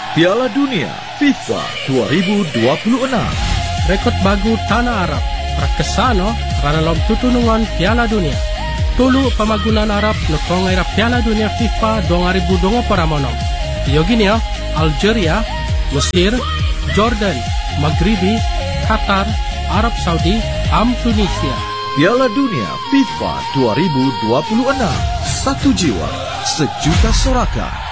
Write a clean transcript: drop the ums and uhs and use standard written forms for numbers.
Piala Dunia FIFA 2026. Rekod bagu Tanah Arab Rakesano ranalom tutunungan Piala Dunia. Tulu pamagunan Arab nukongaira Piala Dunia FIFA 2020 paramono. Yoginia, Algeria, Mesir, Jordan, Maghribi, Qatar, Arab Saudi, Tunisia. Piala Dunia FIFA 2026. Satu jiwa, sejuta sorakan.